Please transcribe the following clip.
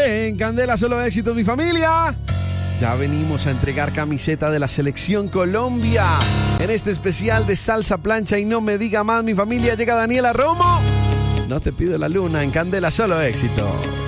En Candela Solo Éxitos, mi familia. Ya venimos a entregar camiseta de la Selección Colombia. En este especial de salsa, plancha y no me diga más, mi familia, llega Daniela Romo. No te pido la luna en Candela Solo Éxitos.